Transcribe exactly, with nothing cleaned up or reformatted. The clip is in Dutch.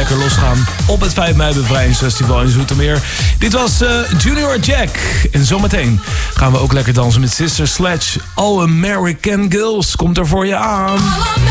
lekker losgaan op het vijf mei Bevrijdingsfestival in Zoetermeer. Dit was uh, Junior Jack. En zometeen gaan we ook lekker dansen met Sister Sledge. All American Girls komt er voor je aan.